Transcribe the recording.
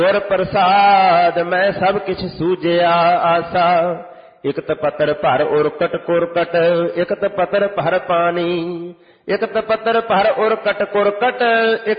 ਗੁਰ ਪ੍ਰਸਾਦ ਮੈਂ ਸਭ ਕਿਛ ਸੂਝਿਆ ਆਸਾ। ਇਕਤ ਪਤਰ ਭਰ ਉਰਕਟ ਕੁਰਕਟ, ਇਕਤ ਪਤਰ ਭਰ ਪਾਣੀ। ਇਕਤ ਪਤਰ ਭਰ ਉਰਕਟ ਕੁਰਕਟ,